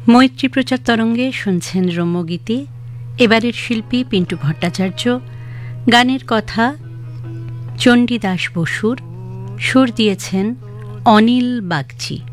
মৈত্রী প্রচার তরঙ্গে শুনছেন রম্যগীতি। এবারের শিল্পী পিন্টু ভট্টাচার্য, গানের কথা চণ্ডীদাস বসুর, সুর দিয়েছেন অনিল বাগচি।